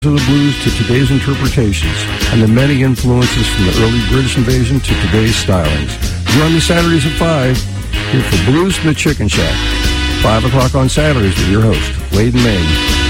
of the blues to today's interpretations, and the many influences from the early British invasion to today's stylings. Join me Saturdays at 5 here for Blues from the Chicken Shack. 5 o'clock on Saturdays with your host, Wade and Maine.